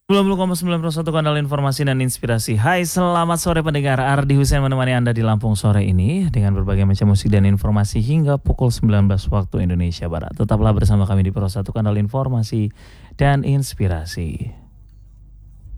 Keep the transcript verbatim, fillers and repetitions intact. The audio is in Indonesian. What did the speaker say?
sembilan puluh koma sembilan Pro satu Kanal Informasi dan Inspirasi. Hai, selamat sore pendengar. Ardi Hussein menemani Anda di Lampung sore ini dengan berbagai macam musik dan informasi hingga pukul sembilan belas waktu Indonesia Barat. Tetaplah bersama kami di Pro satu Kanal Informasi dan Inspirasi.